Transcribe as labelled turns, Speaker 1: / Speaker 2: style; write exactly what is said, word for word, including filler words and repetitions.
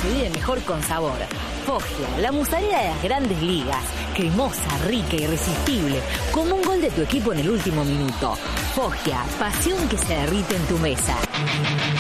Speaker 1: se vive mejor con sabor. Foggia, la mozzarella de las grandes ligas. Cremosa, rica, irresistible. Como un gol de tu equipo en el último minuto. Foggia, pasión que se derrite en tu mesa.